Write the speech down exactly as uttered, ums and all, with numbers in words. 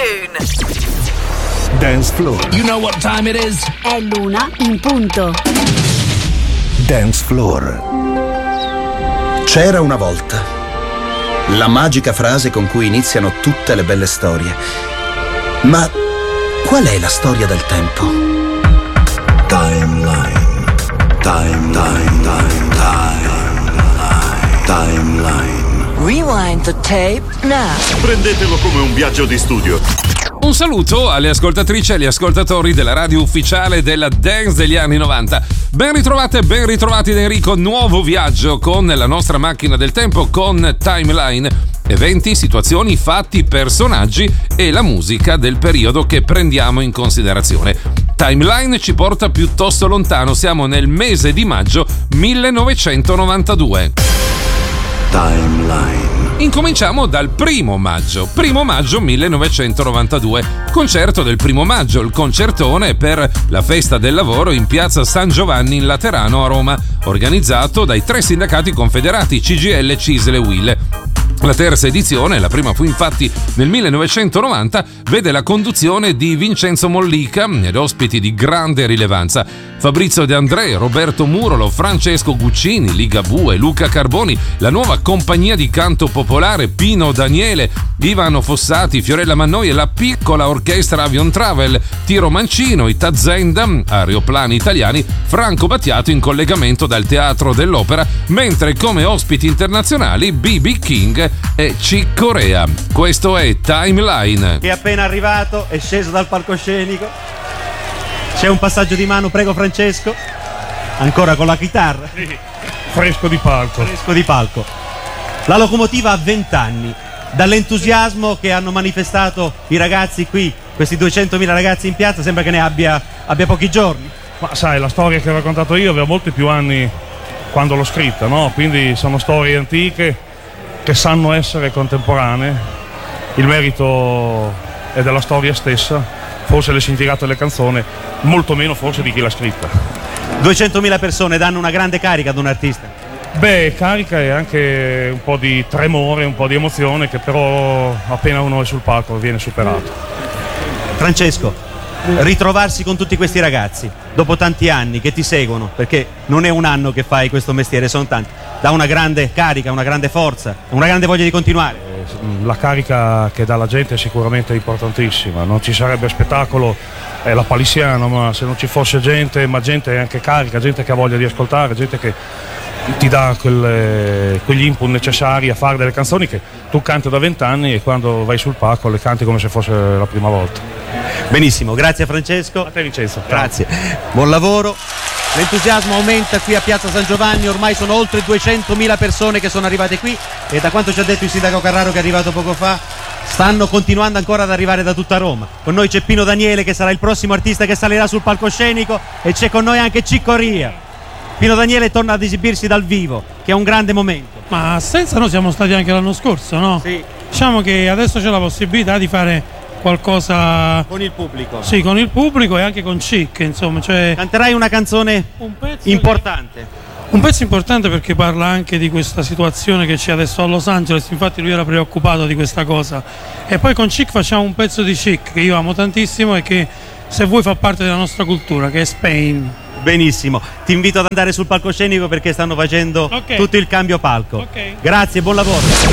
Tune. Dance Floor. You know what time it is? È l'una in punto. Dance Floor. C'era una volta. La magica frase con cui iniziano tutte le belle storie. Ma qual è la storia del tempo? Timeline. Time, time, time, time, timeline. Rewind the tape now. Prendetelo come un viaggio di studio. Un saluto alle ascoltatrici e agli ascoltatori della radio ufficiale della dance degli anni novanta. Ben ritrovate e ben ritrovati da Enrico. Nuovo viaggio con la nostra macchina del tempo con Timeline. Eventi, situazioni, fatti, personaggi e la musica del periodo che prendiamo in considerazione. Timeline ci porta piuttosto lontano, siamo nel mese di maggio millenovecentonovantadue. Timeline. Incominciamo dal primo maggio. Primo maggio millenovecentonovantadue. Concerto del primo maggio, il concertone per la festa del lavoro in piazza San Giovanni in Laterano a Roma, organizzato dai tre sindacati confederati C G I L, C I S L e U I L. La terza edizione, la prima fu infatti nel millenovecentonovanta, vede la conduzione di Vincenzo Mollica ed ospiti di grande rilevanza: Fabrizio De André, Roberto Murolo, Francesco Guccini, Ligabue, Luca Carboni, la nuova compagnia di canto popolare Pino Daniele, Ivano Fossati, Fiorella Mannoi e la piccola orchestra Avion Travel, Tiro Mancino, i Tazenda, Aeroplani Italiani, Franco Battiato in collegamento dal Teatro dell'Opera, mentre come ospiti internazionali B B King e Chick Corea. Questo è Timeline. Che è appena arrivato, è sceso dal palcoscenico. C'è un passaggio di mano, prego Francesco. Ancora con la chitarra. Sì, fresco di palco. Fresco di palco. La locomotiva ha vent'anni. Dall'entusiasmo che hanno manifestato i ragazzi qui, questi duecentomila ragazzi in piazza, sembra che ne abbia, abbia pochi giorni. Ma sai, la storia che ho raccontato io aveva molti più anni quando l'ho scritta, no? Quindi sono storie antiche che sanno essere contemporanee. Il merito è della storia stessa, forse del significato delle canzoni, molto meno forse di chi l'ha scritta. duecentomila persone danno una grande carica ad un artista. Beh, carica e anche un po' di tremore, un po' di emozione che però appena uno è sul palco viene superato. Francesco, ritrovarsi con tutti questi ragazzi dopo tanti anni che ti seguono, perché non è un anno che fai questo mestiere, sono tanti, dà una grande carica, una grande forza, una grande voglia di continuare. La carica che dà la gente è sicuramente importantissima, non ci sarebbe spettacolo, è la palissiana, ma se non ci fosse gente, ma gente anche carica, gente che ha voglia di ascoltare, gente che ti dà quelle, quegli input necessari a fare delle canzoni che tu canti da vent'anni e quando vai sul palco le canti come se fosse la prima volta. Benissimo, grazie Francesco. A te Vincenzo. Grazie, buon lavoro. L'entusiasmo aumenta qui a Piazza San Giovanni, ormai sono oltre duecentomila persone che sono arrivate qui e da quanto ci ha detto il sindaco Carraro che è arrivato poco fa, stanno continuando ancora ad arrivare da tutta Roma. Con noi c'è Pino Daniele che sarà il prossimo artista che salirà sul palcoscenico e c'è con noi anche Chick Corea. Pino Daniele torna ad esibirsi dal vivo, che è un grande momento. Ma a Senza noi siamo stati anche l'anno scorso, no? Sì. Diciamo che adesso c'è la possibilità di fare qualcosa con il pubblico. Sì, con il pubblico e anche con Chick, insomma, cioè canterai una canzone un pezzo importante. Che... Un pezzo importante perché parla anche di questa situazione che c'è adesso a Los Angeles, infatti lui era preoccupato di questa cosa. E poi con Chick facciamo un pezzo di Chick che io amo tantissimo e che se vuoi fa parte della nostra cultura, che è Spain. Benissimo, ti invito ad andare sul palcoscenico perché stanno facendo okay. tutto il cambio palco. Okay. Grazie, buon lavoro.